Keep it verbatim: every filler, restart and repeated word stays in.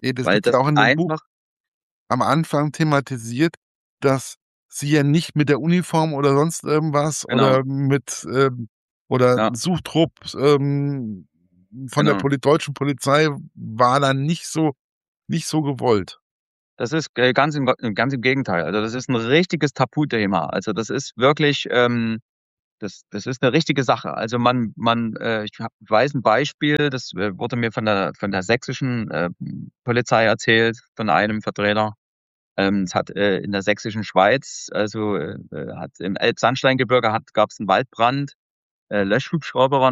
Ja, das weil wird das ja auch in dem Buch einfach am Anfang thematisiert, dass sie ja nicht mit der Uniform oder sonst irgendwas Genau. oder mit, ähm oder Ja. Suchtrupp, ähm, von der Genau. Poli deutschen Polizei war da nicht so nicht so gewollt. Das ist, äh, ganz im ganz im Gegenteil. Also, das ist 'n richtiges Tabuthema. Also, das ist wirklich, ähm das das ist 'ne richtige Sache. Also, man man äh, ich habe weiß 'n Beispiel, das, äh, wurde mir von der von der sächsischen, ähm, Polizei erzählt, von einem Vertreter. Ähm, es hat, äh, in der sächsischen Schweiz also, äh, äh, hat im Elbsandsteingebirge hat gab's 'n Waldbrand. Äh, Löschhubschrauber waren